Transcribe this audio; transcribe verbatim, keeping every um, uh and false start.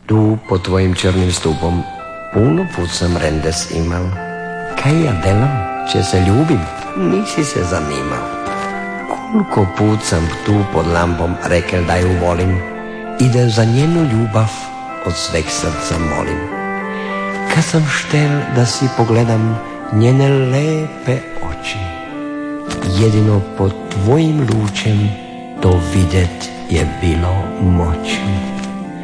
Tu pod tvojim črnim stupom puno put sam rendes imal. Kaj ja delam, če se ljubim, nisi se zanimal. Koliko put sam tu pod lampom rekel da ju volim i da za njenu ljubav od sveg srca molim. Kad sam štel da si pogledam njene lepe oči, jedino pod tvojim lučem to videt je bilo moći.